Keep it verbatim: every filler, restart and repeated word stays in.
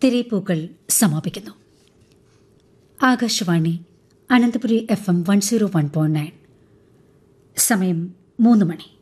തിരയിപ്പൂക്കൾ സമാപിക്കുന്നു. Akashvani Ananthapuri F M one zero one point nine. സമയം മൂന്ന് മണി.